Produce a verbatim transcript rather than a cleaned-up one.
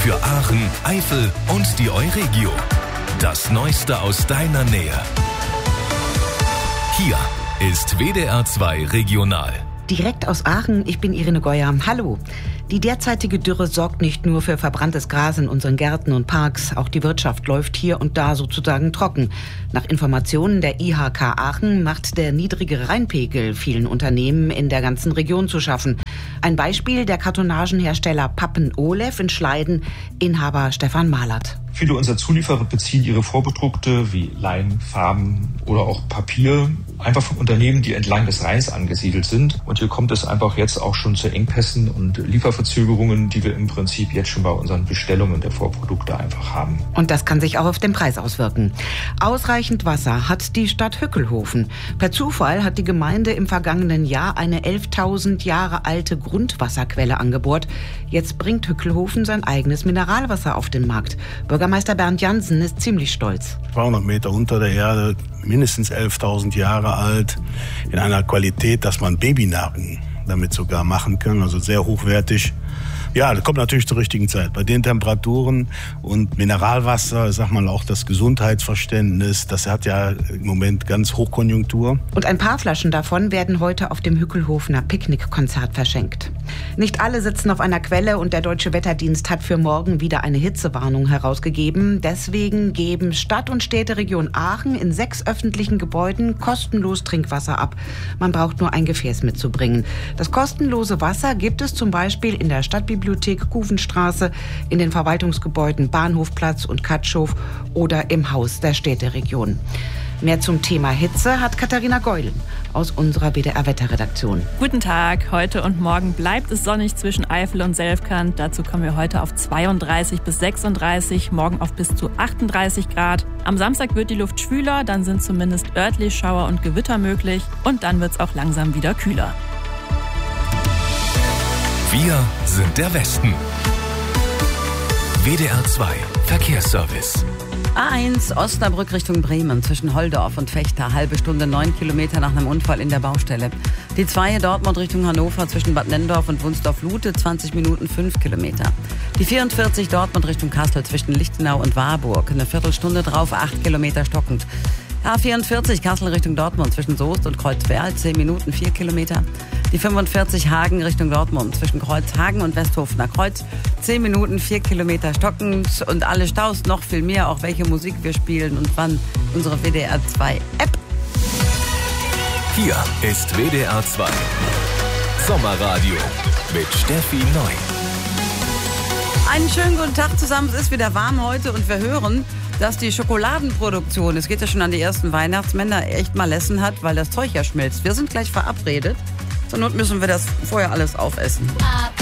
Für Aachen, Eifel und die Euregio. Das Neueste aus deiner Nähe. Hier ist W D R zwei Regional. Direkt aus Aachen, ich bin Irene Geuer. Hallo. Die derzeitige Dürre sorgt nicht nur für verbranntes Gras in unseren Gärten und Parks, auch die Wirtschaft läuft hier und da sozusagen trocken. Nach Informationen der I H K Aachen macht der niedrige Rheinpegel vielen Unternehmen in der ganzen Region zu schaffen. Ein Beispiel der Kartonagenhersteller Pappen-Oleff in Schleiden, Inhaber Stefan Mahlert. Viele unserer Zulieferer beziehen ihre Vorprodukte wie Leim, Farben oder auch Papier einfach von Unternehmen, die entlang des Rheins angesiedelt sind. Und hier kommt es einfach jetzt auch schon zu Engpässen und Lieferverzögerungen, die wir im Prinzip jetzt schon bei unseren Bestellungen der Vorprodukte einfach haben. Und das kann sich auch auf den Preis auswirken. Ausreichend Wasser hat die Stadt Hückelhoven. Per Zufall hat die Gemeinde im vergangenen Jahr eine elftausend Jahre alte Grundwasserquelle angebohrt. Jetzt bringt Hückelhoven sein eigenes Mineralwasser auf den Markt. Bürgermeister Bernd Jansen ist ziemlich stolz. zweihundert Meter unter der Erde, mindestens elftausend Jahre alt, in einer Qualität, dass man Babynahrung damit sogar machen kann, also sehr hochwertig. Ja, das kommt natürlich zur richtigen Zeit. Bei den Temperaturen und Mineralwasser, sag mal auch das Gesundheitsverständnis, das hat ja im Moment ganz Hochkonjunktur. Und ein paar Flaschen davon werden heute auf dem Hückelhofener Picknickkonzert verschenkt. Nicht alle sitzen auf einer Quelle und der Deutsche Wetterdienst hat für morgen wieder eine Hitzewarnung herausgegeben. Deswegen geben Stadt und Städteregion Aachen in sechs öffentlichen Gebäuden kostenlos Trinkwasser ab. Man braucht nur ein Gefäß mitzubringen. Das kostenlose Wasser gibt es zum Beispiel in der Stadtbibliothek Bibliothek Kufenstraße, in den Verwaltungsgebäuden Bahnhofplatz und Katschhof oder im Haus der Städteregion. Mehr zum Thema Hitze hat Katharina Geulen aus unserer W D R-Wetterredaktion. Guten Tag. Heute und morgen bleibt es sonnig zwischen Eifel und Selfkant. Dazu kommen wir heute auf zweiunddreißig bis sechsunddreißig, morgen auf bis zu achtunddreißig Grad. Am Samstag wird die Luft schwüler, dann sind zumindest örtlich Schauer und Gewitter möglich und dann wird es auch langsam wieder kühler. Wir sind der Westen. W D R zwei Verkehrsservice. A eins Osnabrück Richtung Bremen zwischen Holdorf und Vechta, halbe Stunde neun Kilometer nach einem Unfall in der Baustelle. Die zwei Dortmund Richtung Hannover zwischen Bad Nenndorf und Wunsdorf-Lute, zwanzig Minuten fünf Kilometer. Die vierundvierzig Dortmund Richtung Kassel zwischen Lichtenau und Warburg, eine Viertelstunde drauf, acht Kilometer stockend. A vierundvierzig Kassel Richtung Dortmund zwischen Soest und Kreuzberg, zehn Minuten, vier Kilometer. Die fünfundvierzig Hagen Richtung Dortmund zwischen Kreuzhagen und Westhofener Kreuz, zehn Minuten, vier Kilometer stockend. Und alle Staus, noch viel mehr, auch welche Musik wir spielen und wann, unsere W D R zwei App. Hier ist W D R zwei Sommerradio mit Steffi Neu. Einen schönen guten Tag zusammen, es ist wieder warm heute und wir hören, dass die Schokoladenproduktion, es geht ja schon an die ersten Weihnachtsmänner, echt mal Lessen hat, weil das Zeug ja schmilzt. Wir sind gleich verabredet, zur Not müssen wir das vorher alles aufessen.